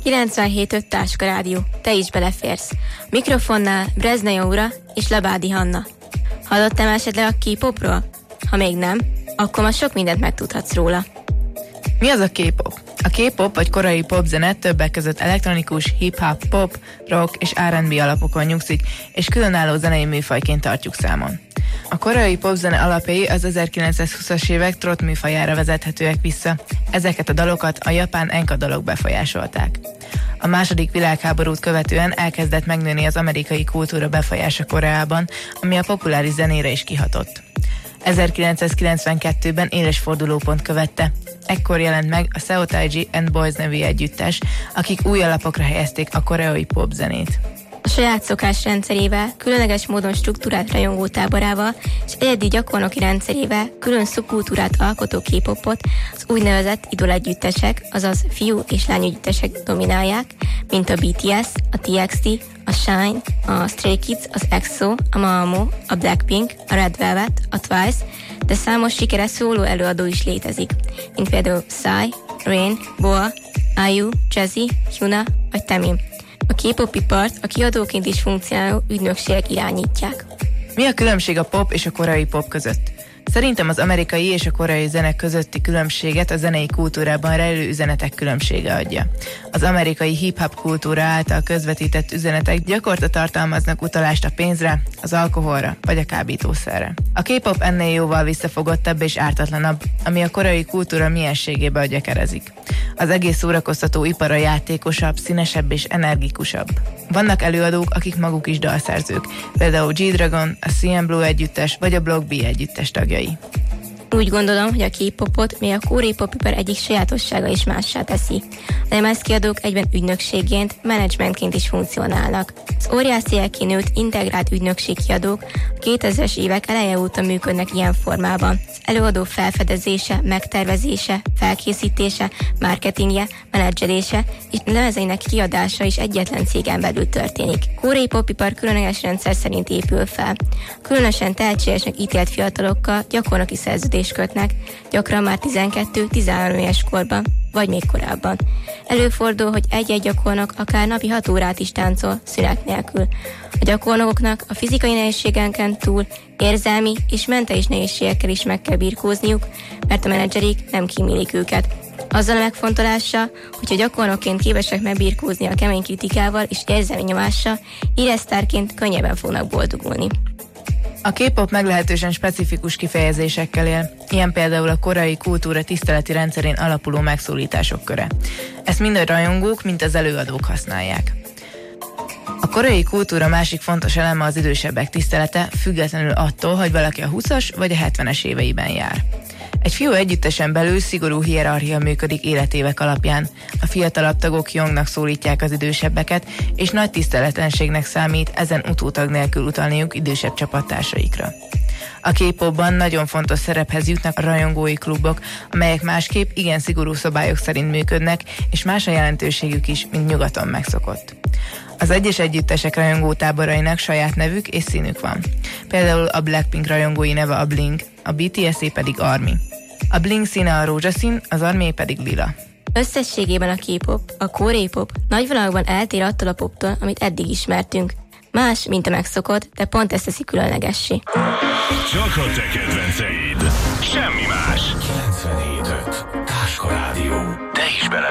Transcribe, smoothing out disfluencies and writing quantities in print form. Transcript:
97.5 Táska Rádió. Te is beleférsz. Mikrofonnál Brezna Jóra és Labádi Hanna. Hallottál esetleg a K-popról? Ha még nem, akkor ma sok mindent megtudhatsz róla. Mi az a K-pop? A K-pop vagy korai popzene többek között elektronikus, hip-hop, pop, rock és R&B alapokon nyugszik, és különálló zenei műfajként tartjuk számon. A korai popzene alapjai az 1920-as évek trot műfajára vezethetőek vissza. Ezeket a dalokat a japán enka dalok befolyásolták. A második világháborút követően elkezdett megnőni az amerikai kultúra befolyása Koreában, ami a populáris zenére is kihatott. 1992-ben éles fordulópont követte. Ekkor jelent meg a Seo Taiji and Boys nevű együttes, akik új alapokra helyezték a koreai popzenét. A saját szokásrendszerével, különleges módon struktúrált rajongótáborával és egyedi gyakornoki rendszerével külön szubkultúrát alkotó K-popot az úgynevezett idolegyüttesek, azaz fiú és lány együttesek dominálják, mint a BTS, a TXT, a SHINee, a Stray Kids, az EXO, a Mamamoo, a Blackpink, a Red Velvet, a Twice, de számos sikeres szóló előadó is létezik, mint például Psy, Rain, Boa, IU, Jazzy, Hyuna vagy Taemin. A K-pop ipart a kiadóként is funkcionáló ügynökségek irányítják. Mi a különbség a pop és a koreai pop között? Szerintem az amerikai és a koreai zenek közötti különbséget a zenei kultúrában rejlő üzenetek különbsége adja. Az amerikai hip-hop kultúra által közvetített üzenetek gyakorta tartalmaznak utalást a pénzre, az alkoholra vagy a kábítószerre. A K-pop ennél jóval visszafogottabb és ártatlanabb, ami a koreai kultúra mienségébe gyökerezik. Az egész szórakoztató ipara játékosabb, színesebb és energikusabb. Vannak előadók, akik maguk is dalszerzők, például G-Dragon, a CN Blue együttes vagy a Block B együttes tagjai. Úgy gondolom, hogy a K-popot még a koreai popipar egyik sajátossága is mássá teszi. A lemezkiadók egyben ügynökségként, menedzsmentként is funkcionálnak. Az óriási kinőtt integrált ügynökségkiadók a 2000-es évek eleje óta működnek ilyen formában. Az előadó felfedezése, megtervezése, felkészítése, marketingje, menedzselése és lemezeinek kiadása is egyetlen cégen belül történik. A koreai popipar különleges rendszer szerint épül fel. Különösen tehetségesnek ítélt fiatalokkal gyakornoki szerződést kötnek, gyakran már 12-13 éves korban, vagy még korábban. Előfordul, hogy egy-egy gyakornok akár napi 6 órát is táncol szünet nélkül. A gyakornokoknak a fizikai nehézségeken túl érzelmi és mentális nehézségekkel is meg kell birkózniuk, mert a menedzserik nem kímélik őket. Azzal a megfontolással, hogyha gyakornokként képesek megbirkózni a kemény kritikával és érzelmi nyomással, éreztárként könnyebben fognak boldogulni. A K-pop meglehetősen specifikus kifejezésekkel él, ilyen például a koreai kultúra tiszteleti rendszerén alapuló megszólítások köre. Ezt mind a rajongók, mint az előadók használják. A koreai kultúra másik fontos eleme az idősebbek tisztelete, függetlenül attól, hogy valaki a 20-as vagy a 70-es éveiben jár. Egy fiú együttesen belül szigorú hierarchia működik életévek alapján. A fiatalabb tagok Jongnak szólítják az idősebbeket, és nagy tiszteletlenségnek számít ezen utótag nélkül utalniuk idősebb csapattársaikra. A K-popban nagyon fontos szerephez jutnak a rajongói klubok, amelyek másképp igen szigorú szabályok szerint működnek, és más a jelentőségük is, mint nyugaton megszokott. Az egyes együttesek rajongótáborainak saját nevük és színük van. Például a Blackpink rajongói neve a Blink, a BTS-é pedig ARMY. A Blink színe a rózsaszín, az ARMY pedig lila. Összességében a K-pop, a koreai pop nagy vonalakban eltér attól a poptól, amit eddig ismertünk. Más, mint a megszokott, de pont ezt teszi különlegessé. Csak a te kedvenceid. Semmi más. 97.5 Táska Rádió.